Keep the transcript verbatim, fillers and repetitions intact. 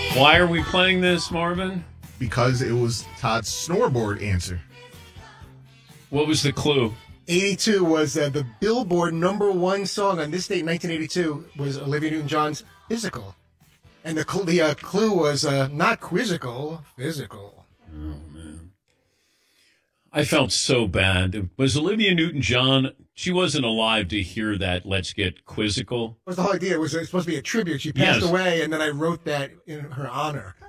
Why are we playing this, Marvin? Because it was Todd's snoreboard answer. What was the clue? eighty-two was uh, the Billboard number one song on this date in nineteen eighty-two was Olivia Newton-John's Physical. And the, cl- the uh, clue was uh, not quizzical, physical. Oh, man. I felt so bad. Was Olivia Newton-John, she wasn't alive to hear that Let's Get Quizzical? That was the whole idea. It was, it was supposed to be a tribute. She passed Yes. away, and then I wrote that in her honor.